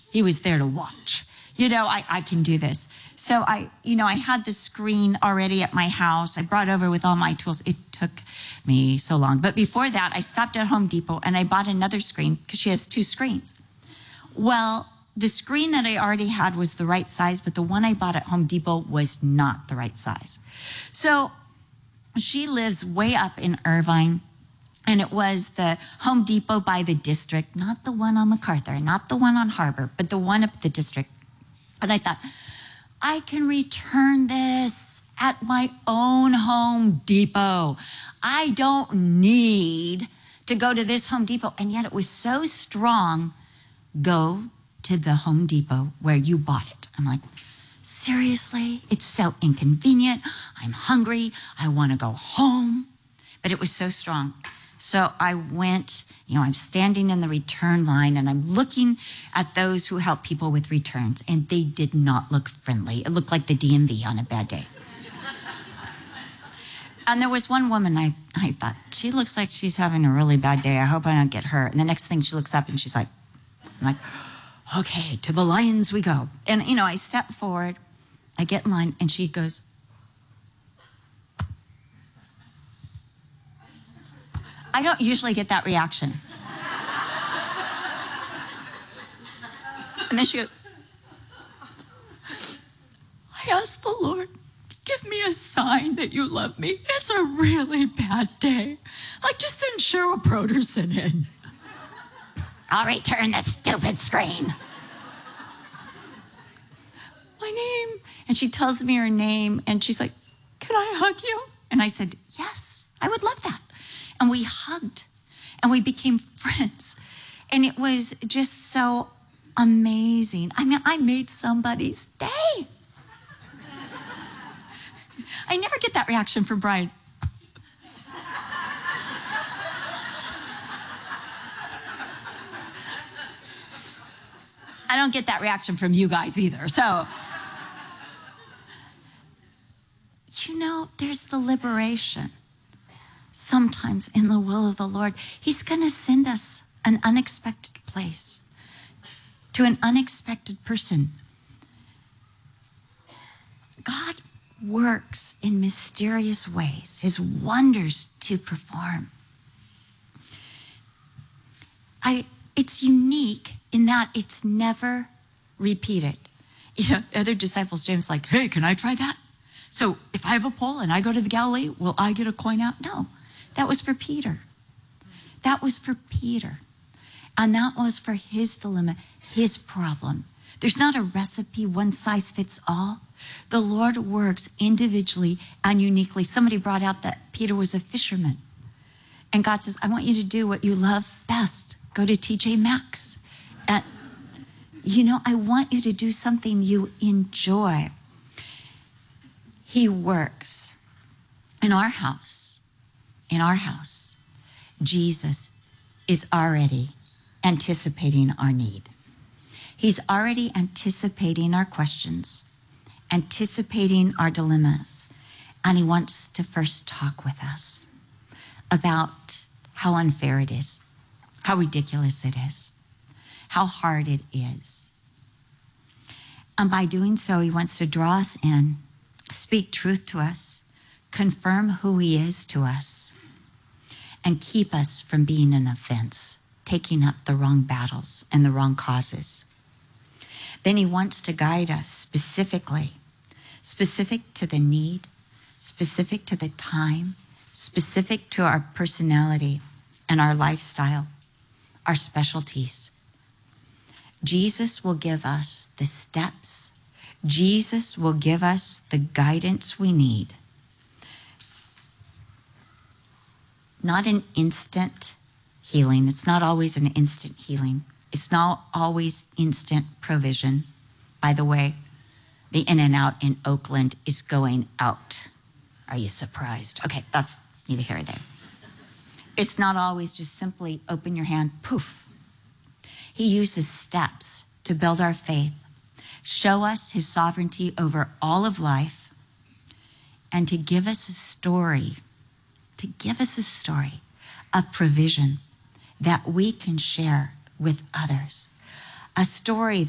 He was there to watch. I can do this. So I had the screen already at my house. I brought over with all my tools. It took me so long. But before that, I stopped at Home Depot and I bought another screen because she has 2 screens. Well, the screen that I already had was the right size, but the one I bought at Home Depot was not the right size. So she lives way up in Irvine, and it was the Home Depot by the district, not the one on MacArthur, not the one on Harbor, but the one up the district. And I thought, I can return this at my own Home Depot. I don't need to go to this Home Depot. And yet it was so strong. Go to the Home Depot where you bought it. I'm like, seriously? It's so inconvenient. I'm hungry. I want to go home. But it was so strong. So I went, I'm standing in the return line and I'm looking at those who help people with returns, and they did not look friendly. It looked like the DMV on a bad day. And there was one woman, I thought, she looks like she's having a really bad day. I hope I don't get hurt. And the next thing she looks up and she's like, I'm like, okay, to the lions we go. And, I step forward, I get in line, and she goes, I don't usually get that reaction. And then she goes, I asked the Lord, give me a sign that you love me. It's a really bad day. Like, just send Cheryl Broderson in. I'll return the stupid screen. My name. And she tells me her name, and she's like, can I hug you? And I said, yes, I would love that. And we hugged, and we became friends. And it was just so amazing. I mean, I made somebody's day. I never get that reaction from Brian. I don't get that reaction from you guys either. So, there's the liberation. Sometimes in the will of the Lord, he's going to send us an unexpected place, to an unexpected person. God works in mysterious ways, his wonders to perform. It's unique in that it's never repeated. The other disciples, James, like, hey, can I try that? So if I have a pole and I go to the Galilee, will I get a coin out? No, that was for Peter. That was for Peter. And that was for his dilemma, his problem. There's not a recipe, one size fits all. The Lord works individually and uniquely. Somebody brought out that Peter was a fisherman. And God says, I want you to do what you love best. Go to TJ Maxx. And, I want you to do something you enjoy. He works in our house. In our house, Jesus is already anticipating our need. He's already anticipating our questions, anticipating our dilemmas, and he wants to first talk with us about how unfair it is, how ridiculous it is, how hard it is. And by doing so, he wants to draw us in, speak truth to us, confirm who he is to us, and keep us from being an offense, taking up the wrong battles and the wrong causes. Then he wants to guide us specific to the need, specific to the time, specific to our personality and our lifestyle, our specialties. Jesus will give us the steps. Jesus will give us the guidance we need. Not an instant healing. It's not always an instant healing. It's not always instant provision. By the way, the In-N-Out in Oakland is going out. Are you surprised? Okay, that's neither here nor there. It's not always just simply open your hand, poof. He uses steps to build our faith, show us his sovereignty over all of life, and to give us a story, of provision that we can share with others. A story